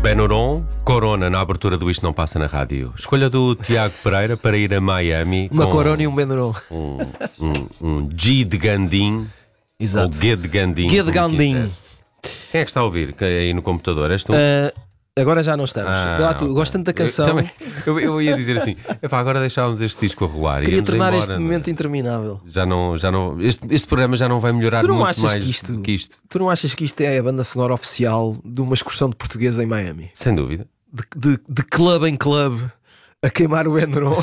Benuron, Corona na abertura do Isto Não Passa na Rádio. Escolha do Tiago Pereira para ir a Miami. Uma Corona e um Benuron. Um G de Gandim. Exato. Ou G de Gandim. G de Gandim. Quem é que está a ouvir aí no computador? És tu? Agora já não estamos. Eu gosto tanto da canção. Eu ia dizer assim: epá, agora deixávamos este disco a rolar. Queria Íamos tornar embora, este momento interminável. Já não, este programa já não vai melhorar muito mais do que isto. Tu não achas que isto é a banda sonora oficial de uma excursão de português em Miami? Sem dúvida. De club em club a queimar o Benuron.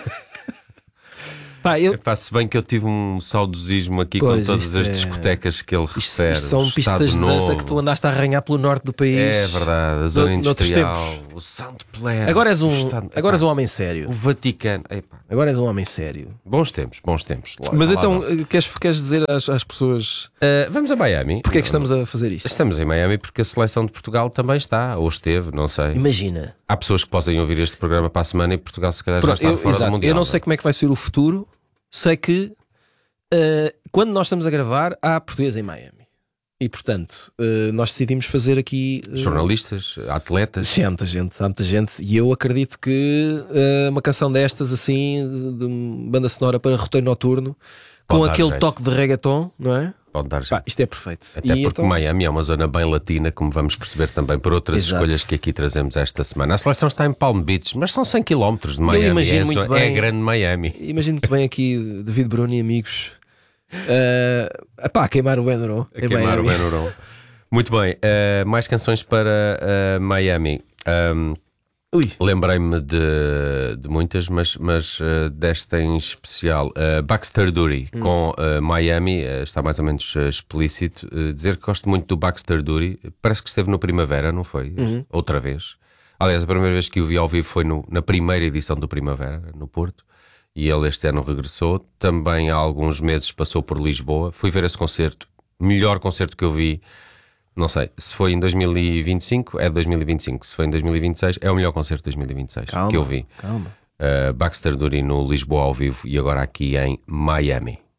Epá, se bem que eu tive um saudosismo aqui com todas as discotecas que ele refere. Isto são pistas de dança que tu andaste a arranhar pelo norte do país. É verdade, a zona industrial, o Sound Plan. Agora és um homem sério. O Vaticano. Epá. Agora és um homem sério. Bons tempos. Mas então, queres dizer às pessoas... vamos a Miami. Porquê é que estamos a fazer isto? Estamos em Miami porque a seleção de Portugal também está, ou esteve, não sei. Imagina. Há pessoas que podem ouvir este programa para a semana e Portugal se calhar já está fora do Mundial. Eu não sei como é que vai ser o futuro. Sei que quando nós estamos a gravar há português em Miami. E portanto, nós decidimos fazer aqui... jornalistas, atletas... Sim, há muita gente. E eu acredito que uma canção destas, assim, de banda sonora para roteiro noturno, com aquele toque de reggaeton, não é? Pode dar jeito. Isto é perfeito. Até porque Miami é uma zona bem latina, como vamos perceber também por outras escolhas que aqui trazemos esta semana. A seleção está em Palm Beach, mas são 100 km de Miami. Eu imagino muito bem, é grande Miami. Imagino muito bem aqui David Bruno e amigos a queimar o Benuron. O Benuron. Muito bem, mais canções para Miami. Lembrei-me de muitas, mas desta em especial, Baxter Dury com Miami. Está mais ou menos explícito dizer que gosto muito do Baxter Dury. Parece que esteve no Primavera, não foi? Outra vez. Aliás, a primeira vez que o vi ao vivo foi na primeira edição do Primavera, no Porto, e ele este ano regressou. Também há alguns meses passou por Lisboa. Fui ver esse concerto, melhor concerto que eu vi. Não sei, se foi em 2025, é 2025. Se foi em 2026, é o melhor concerto de 2026 que eu vi. Calma. Baxter Dury no Lisboa ao vivo e agora aqui em Miami.